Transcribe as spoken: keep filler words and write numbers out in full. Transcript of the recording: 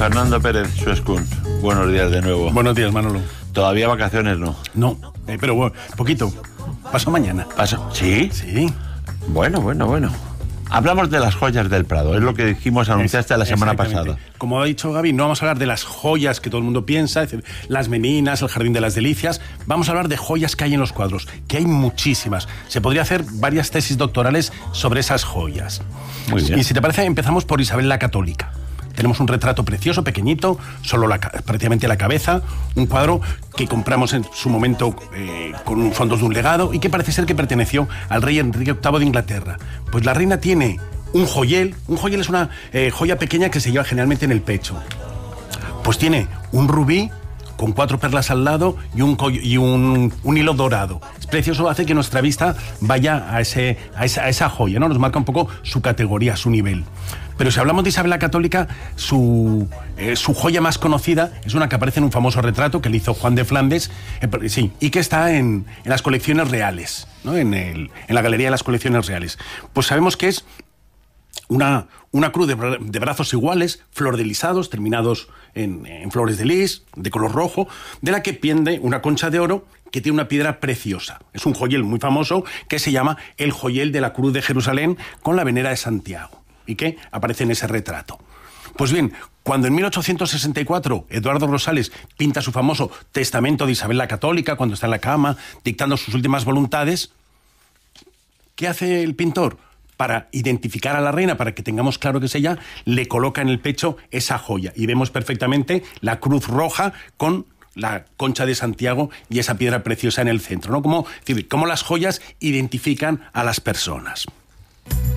Fernando Pérez Suescun. Buenos días de nuevo. Buenos días, Manolo. Todavía vacaciones no. No, eh, pero bueno, poquito. Paso mañana. ¿Paso? ¿Sí? Sí. Bueno, bueno, bueno. Hablamos de las joyas del Prado, es lo que dijimos, anunciaste Es, la semana pasada. Como ha dicho Gaby, no vamos a hablar de las joyas que todo el mundo piensa, es decir, las meninas, el Jardín de las Delicias. Vamos a hablar de joyas que hay en los cuadros, que hay muchísimas. Se podría hacer varias tesis doctorales sobre esas joyas. Muy bien. Y si te parece, empezamos por Isabel la Católica. Tenemos un retrato precioso, pequeñito, solo la, prácticamente la cabeza, un cuadro que compramos en su momento eh, con fondos de un legado y que parece ser que perteneció al rey Enrique octavo de Inglaterra. Pues la reina tiene un joyel, un joyel es una eh, joya pequeña que se lleva generalmente en el pecho. Pues tiene un rubí con cuatro perlas al lado y un, y un, un hilo dorado. Es precioso, hace que nuestra vista vaya a, ese, a, esa, a esa joya, ¿no? Nos marca un poco su categoría, su nivel. Pero si hablamos de Isabel la Católica, su, eh, su joya más conocida es una que aparece en un famoso retrato que le hizo Juan de Flandes, eh, sí, y que está en, en las colecciones reales, ¿no? en, el, en la Galería de las Colecciones Reales. Pues sabemos que es Una, una cruz de, de brazos iguales, flor de lisados, terminados en, en flores de lis, de color rojo, de la que pende una concha de oro que tiene una piedra preciosa. Es un joyel muy famoso que se llama el joyel de la Cruz de Jerusalén con la venera de Santiago y que aparece en ese retrato. Pues bien, cuando en mil ochocientos sesenta y cuatro Eduardo Rosales pinta su famoso Testamento de Isabel la Católica, cuando está en la cama dictando sus últimas voluntades, ¿qué hace el pintor? Para identificar a la reina, para que tengamos claro que es ella, le coloca en el pecho esa joya. Y vemos perfectamente la cruz roja con la concha de Santiago y esa piedra preciosa en el centro, ¿no? Como, es decir, cómo las joyas identifican a las personas.